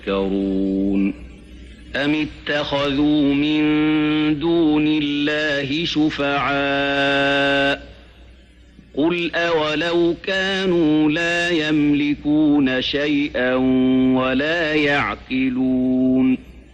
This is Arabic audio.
يذكرون أم اتخذوا من دون الله شفعاء قل أولو كانوا لا يملكون شيئا ولا يعقلون